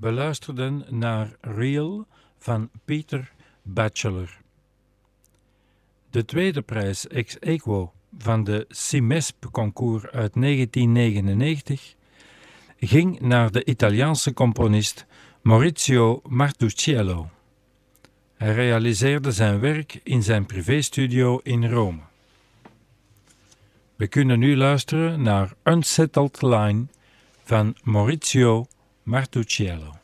We luisterden naar Real van Peter Batchelor. De tweede prijs ex aequo van de CIMESP-concours uit 1999 ging naar de Italiaanse componist Maurizio Martuscello. Hij realiseerde zijn werk in zijn privéstudio in Rome. We kunnen nu luisteren naar Unsettled Line van Maurizio Martuscello.